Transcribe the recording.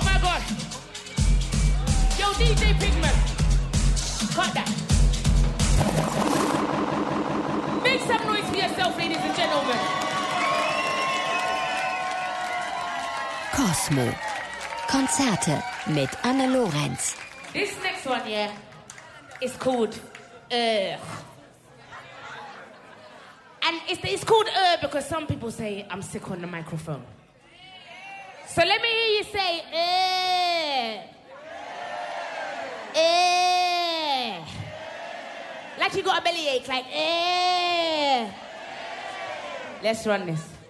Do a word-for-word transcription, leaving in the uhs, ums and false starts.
Oh my God. Yo, D J Pigment. Cut that. Make some noise for yourself, ladies and gentlemen. Cosmo. Konzerte mit Anne Lorenz. This next one, yeah, is called Uh. And it's, it's called Uh because some people say I'm sick on the microphone. So let me hear you say Uh. Uh. Like you got a bellyache, like Uh. Let's run this.